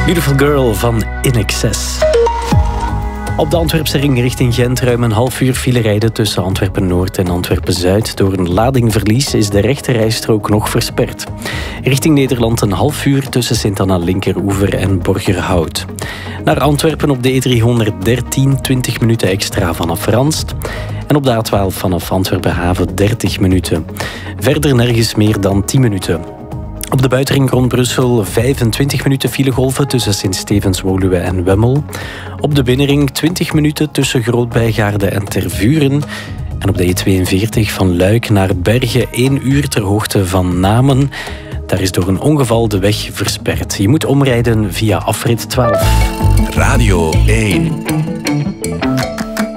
Beautiful Girl van In Excess. Op de Antwerpse ring richting Gent ruim een half uur file rijden tussen Antwerpen-Noord en Antwerpen-Zuid. Door een ladingverlies is de rechterrijstrook nog versperd. Richting Nederland een half uur tussen Sint-Anna-Linkeroever en Borgerhout. Naar Antwerpen op de E313 20 minuten extra vanaf Ranst. En op de A12 vanaf Antwerpen-Haven 30 minuten. Verder nergens meer dan 10 minuten. Op de buitenring rond Brussel 25 minuten filegolven tussen Sint-Stevens-Woluwe en Wemmel. Op de binnenring 20 minuten tussen Groot-Bijgaarde en Tervuren. En op de E42 van Luik naar Bergen 1 uur ter hoogte van Namen. Daar is door een ongeval de weg versperd. Je moet omrijden via afrit 12. Radio 1.